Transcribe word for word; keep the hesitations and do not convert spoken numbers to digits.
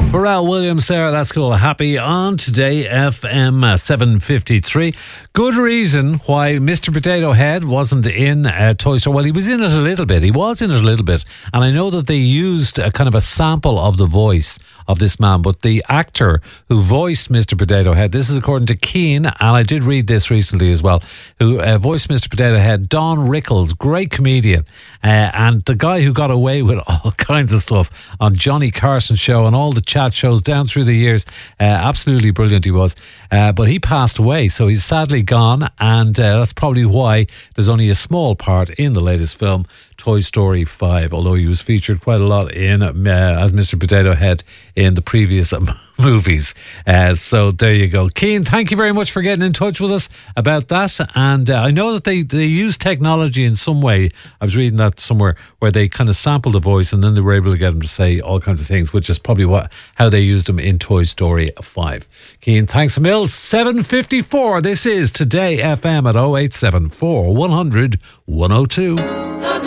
Pharrell Williams there, that's cool. Happy on Today F M uh, seven fifty-three. Good reason why Mister Potato Head wasn't in uh, Toy Story. Well, he was in it a little bit. He was in it a little bit. And I know that they used a kind of a sample of the voice of this man, but the actor who voiced Mister Potato Head, this is according to Keane, and I did read this recently as well, who uh, voiced Mister Potato Head, Don Rickles, great comedian, uh, and the guy who got away with all kinds of stuff on Johnny Carson show and all the chat shows down through the years. Uh, absolutely brilliant he was. Uh, but he passed away, so he's sadly gone, and uh, that's probably why there's only a small part in the latest film, Toy Story five, although he was featured quite a lot in uh, as Mister Potato Head in the previous um, movies. Uh, so there you go. Keane, thank you very much for getting in touch with us about that. And uh, I know that they, they use technology in some way. I was reading that somewhere where they kind of sampled the voice and then they were able to get him to say all kinds of things, which is probably what how they used him in Toy Story five. Keane, thanks a mil. seven fifty-four. This is Today F M at oh eight seven four, one hundred, one oh two.